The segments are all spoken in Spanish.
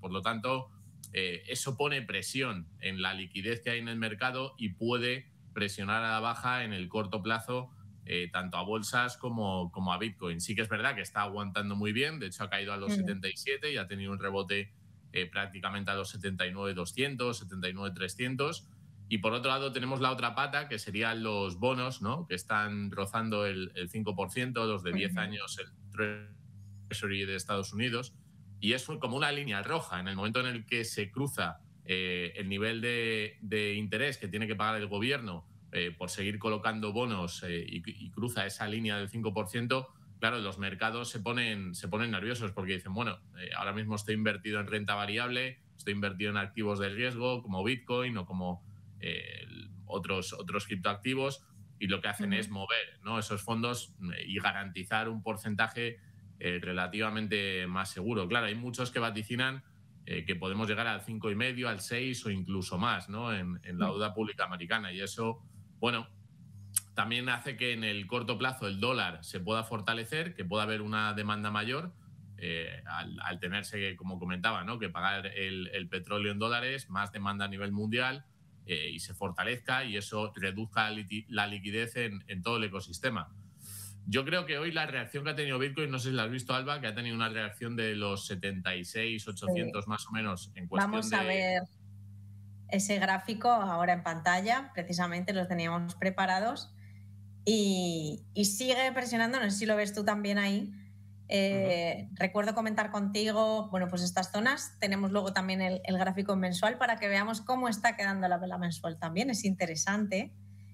Por lo tanto, eso pone presión en la liquidez que hay en el mercado y puede presionar a la baja en el corto plazo tanto a bolsas como a Bitcoin. Sí que es verdad que está aguantando muy bien, de hecho ha caído a los 77 y ha tenido un rebote prácticamente a los 79.200, 79.300. Y por otro lado tenemos la otra pata, que serían los bonos, ¿no? Que están rozando el 5%, los de 10 años, el Treasury de Estados Unidos. Y es como una línea roja. En el momento en el que se cruza el nivel de interés que tiene que pagar el gobierno por seguir colocando bonos y cruza esa línea del 5%, claro, los mercados se ponen nerviosos porque dicen, bueno, ahora mismo estoy invertido en renta variable, estoy invertido en activos de riesgo como Bitcoin o como otros criptoactivos, y lo que hacen es mover, ¿no?, esos fondos y garantizar un porcentaje relativamente más seguro. Claro, hay muchos que vaticinan que podemos llegar al 5,5, al 6 o incluso más, ¿no?, en la deuda pública americana, y eso, bueno, también hace que en el corto plazo el dólar se pueda fortalecer, que pueda haber una demanda mayor al tenerse, como comentaba, ¿no?, que pagar el petróleo en dólares, más demanda a nivel mundial y se fortalezca, y eso reduzca la liquidez en todo el ecosistema. Yo creo que hoy la reacción que ha tenido Bitcoin, no sé si la has visto, Alba, que ha tenido una reacción de los 76.800 más o menos en cuestión Vamos a ver ese gráfico ahora en pantalla, precisamente los teníamos preparados y sigue presionando, no sé si lo ves tú también ahí. Recuerdo comentar contigo, bueno, pues estas zonas, tenemos luego también el gráfico mensual para que veamos cómo está quedando la vela mensual también, es interesante.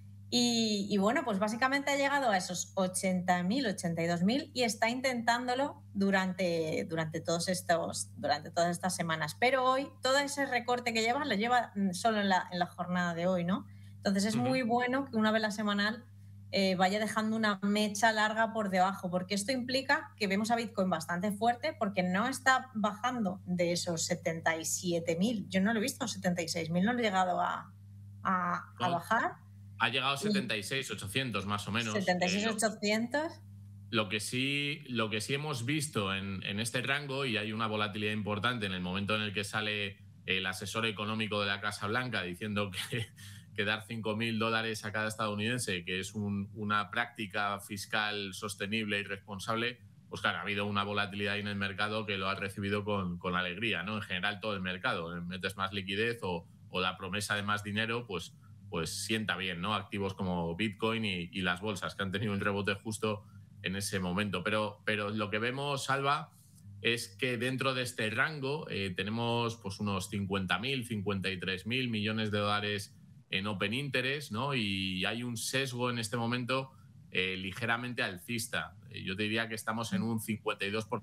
Y bueno, pues básicamente ha llegado a esos 80.000, 82.000 y está intentándolo durante todas estas semanas. Pero hoy, todo ese recorte que lleva, lo lleva solo en la jornada de hoy, ¿no? Entonces es muy bueno que una vela semanal vaya dejando una mecha larga por debajo, porque esto implica que vemos a Bitcoin bastante fuerte, porque no está bajando de esos 77.000. Yo no lo he visto, 76.000 no lo he llegado a bajar. Ha llegado a 76.800 más o menos. 76.800. Lo que sí hemos visto en este rango, y hay una volatilidad importante en el momento en el que sale el asesor económico de la Casa Blanca diciendo que dar $5.000 a cada estadounidense, que es una práctica fiscal sostenible y responsable, pues claro, ha habido una volatilidad en el mercado que lo ha recibido con alegría, ¿no? En general todo el mercado. Metes más liquidez o la promesa de más dinero, pues sienta bien, ¿no? Activos como Bitcoin y las bolsas, que han tenido un rebote justo en ese momento. Pero lo que vemos, Alba, es que dentro de este rango tenemos pues unos 50.000, 53.000 millones de dólares en Open Interest, ¿no? Y hay un sesgo en este momento ligeramente alcista. Yo te diría que estamos en un 52%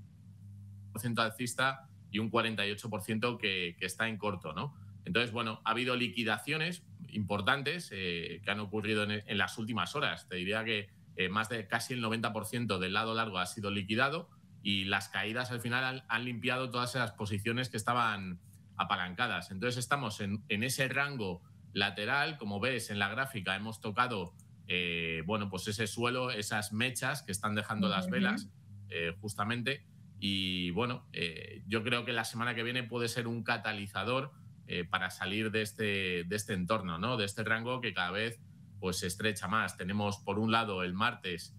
alcista y un 48% que está en corto, ¿no? Entonces, bueno, ha habido liquidaciones importantes que han ocurrido en las últimas horas. Te diría que más de casi el 90% del lado largo ha sido liquidado, y las caídas al final han limpiado todas esas posiciones que estaban apalancadas. Entonces estamos en ese rango lateral. Como ves en la gráfica, hemos tocado bueno, pues ese suelo, esas mechas que están dejando las velas justamente. Y bueno, yo creo que la semana que viene puede ser un catalizador para salir de este entorno, ¿no? De este rango que cada vez pues se estrecha más. Tenemos por un lado el martes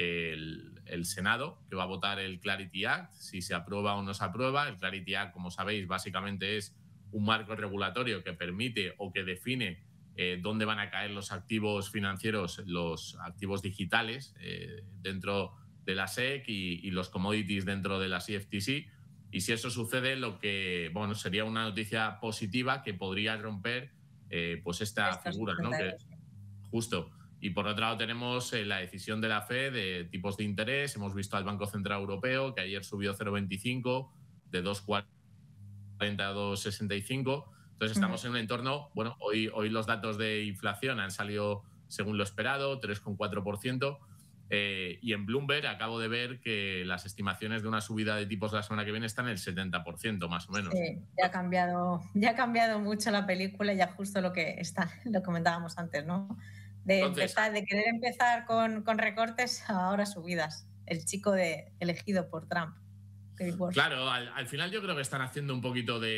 el Senado, que va a votar el Clarity Act, si se aprueba o no se aprueba. El Clarity Act, como sabéis, básicamente es un marco regulatorio que permite o que define dónde van a caer los activos financieros, los activos digitales dentro de la SEC y los commodities dentro de la CFTC. Y si eso sucede, lo que bueno, sería una noticia positiva que podría romper pues esta figura, ¿no? Que, justo. Y por otro lado tenemos la decisión de la FED de tipos de interés. Hemos visto al Banco Central Europeo, que ayer subió 0,25, de 2,40 a 2,65. Entonces estamos en un entorno, bueno, hoy los datos de inflación han salido según lo esperado, 3,4%. Y en Bloomberg acabo de ver que las estimaciones de una subida de tipos la semana que viene están en el 70%, más o menos. Sí, ya ha cambiado mucho la película, ya justo lo comentábamos antes, ¿no? De querer empezar con recortes, ahora subidas. El chico elegido por Trump. Claro, al final yo creo que están haciendo un poquito de